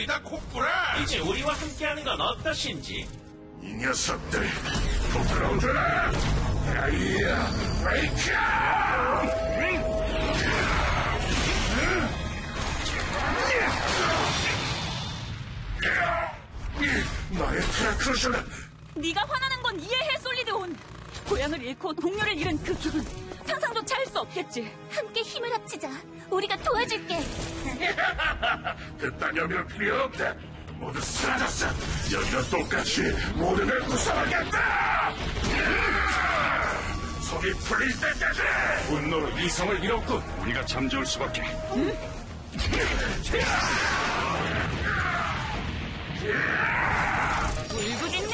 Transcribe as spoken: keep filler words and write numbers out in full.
갑니다, 콧불아. 이제 우리와 함께하는 건 어떠신지? 이 녀석들 부끄러워져라. 아이야, 브레이크! 나의 트라크루셔는 네가 화나는 건 이해해, 솔리드온. 고향을 잃고 동료를 잃은 그 기분 상상조차 할 수 없겠지. 함께 힘을 합치자. 우리가 도와줄게. 그딴 여명 필요 없다. 모두 사라졌어. 여기도 똑같이 모든 걸 부숴하겠다. 속이 풀릴 때까지. 분노로 이성을 잃었군. 우리가 잠재울 수밖에. 응? 울부짖는